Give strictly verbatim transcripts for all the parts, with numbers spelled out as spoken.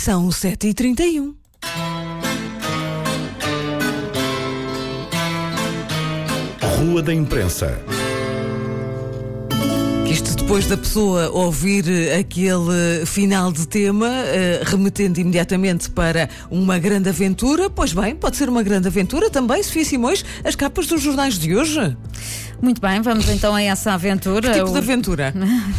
São sete e trinta e um. Rua da Imprensa. Isto depois da pessoa ouvir aquele final de tema, uh, remetendo imediatamente para uma grande aventura. Pois bem, pode ser uma grande aventura também, Sofia Simões, as capas dos jornais de hoje. Muito bem, vamos então a essa aventura. Que tipo o... de aventura?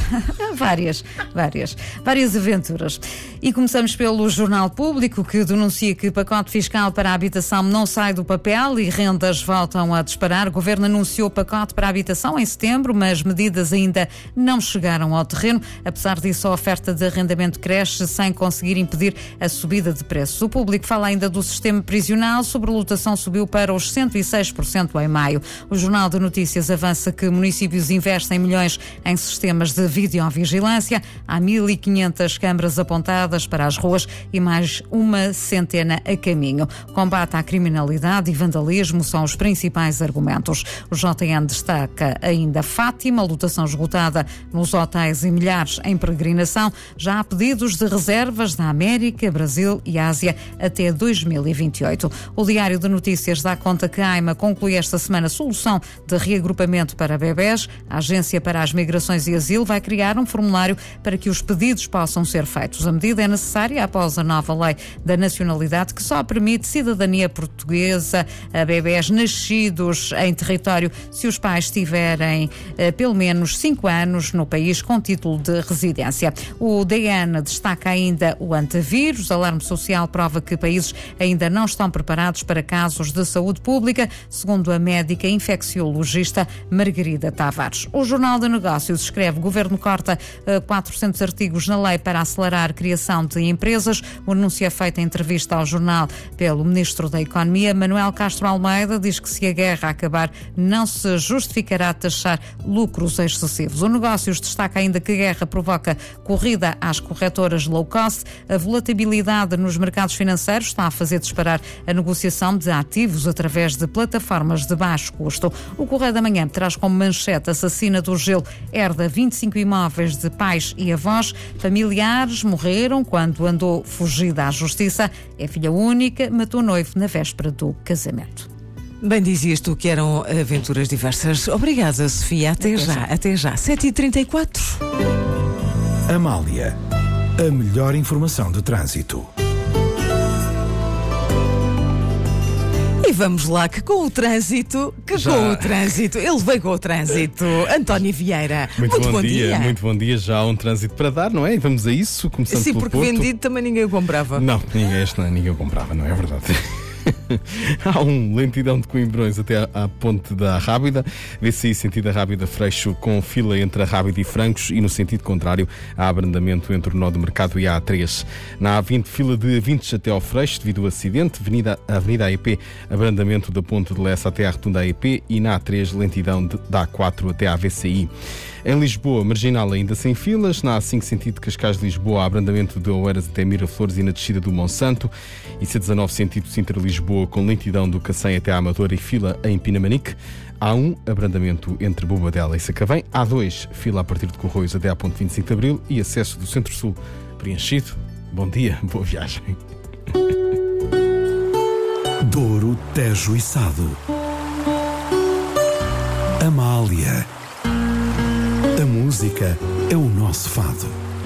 várias, várias, várias aventuras. E começamos pelo Jornal Público, que denuncia que o pacote fiscal para a habitação não sai do papel e rendas voltam a disparar. O Governo anunciou o pacote para a habitação em setembro, mas medidas ainda não chegaram ao terreno. Apesar disso, a oferta de arrendamento cresce sem conseguir impedir a subida de preços. O Público fala ainda do sistema prisional. A sobrelotação subiu para os cento e seis por cento em maio. O Jornal de Notícias avança que municípios investem milhões em sistemas de videovigilância. Há mil e quinhentas câmaras apontadas para as ruas e mais uma centena a caminho. Combate à criminalidade e vandalismo são os principais argumentos. O J N destaca ainda Fátima, lotação esgotada nos hotéis e milhares em peregrinação. Já há pedidos de reservas da América, Brasil e Ásia até dois mil e vinte e oito. O Diário de Notícias dá conta que a AIMA conclui esta semana a solução de reagrupamento para bebés. A Agência para as Migrações e Asilo vai criar um formulário para que os pedidos possam ser feitos. A medida é necessária após a nova lei da nacionalidade, que só permite cidadania portuguesa a bebés nascidos em território se os pais tiverem eh, pelo menos cinco anos no país com título de residência. O D N destaca ainda o antivírus. O Alarme Social prova que países ainda não estão preparados para casos de saúde pública, segundo a médica infecciologista Margarida Tavares. O Jornal de Negócios escreve: o Governo corta uh, quatrocentos artigos na lei para acelerar a criação de empresas. O anúncio é feito em entrevista ao jornal pelo Ministro da Economia. Manuel Castro Almeida diz que se a guerra acabar, não se justificará taxar lucros excessivos. O Negócios destaca ainda que a guerra provoca corrida às corretoras low cost. A volatilidade nos mercados financeiros está a fazer disparar a negociação de ativos através de plataformas de baixo custo. O Correio da Manhã traz como manchete: assassina do gelo herda vinte e cinco imóveis de pais e avós. Familiares morreram quando andou fugida à justiça. É filha única, matou o noivo na véspera do casamento. Bem dizias tu que eram aventuras diversas. Obrigada, Sofia. Até, até já, já, até já. sete e trinta e quatro. Amália, a melhor informação de trânsito. E vamos lá, que com o trânsito, que Já. com o trânsito, ele veio com o trânsito. António Vieira, muito, muito bom, bom dia, dia. Muito bom dia, já há um trânsito para dar, não é? E vamos a isso, começando Sim, pelo porque Porto. vendido também ninguém o comprava. Não, ninguém, este não, ninguém o comprava, não é verdade? Há um lentidão de Coimbrões até à, à ponte da Rábida. Vê-se aí sentido a Rábida Freixo, com fila entre a Rábida e Francos, e no sentido contrário há abrandamento entre o nó do Mercado e a A três. Na A vinte, fila de Avintes até ao Freixo devido ao acidente. Avenida, Avenida A E P, abrandamento da ponte de Lessa até à rotunda A E P, e na A três, lentidão de, da A quatro até à A V C I. Em Lisboa, marginal ainda sem filas. Na A cinco, sentido Cascais de Lisboa, há abrandamento de Oeiras até Miraflores e na descida do Monsanto. E C dezanove, sentido Sintra-Lisboa, com lentidão do Cacém até à Amadora e fila em Pinamanique. A um, abrandamento entre Bobadela e Sacavém. A dois, fila a partir de Corroios até à ponte vinte e cinco de Abril, e acesso do Centro-Sul preenchido. Bom dia, boa viagem. Douro, Tejo e Sado. Amália. A música é o nosso fado.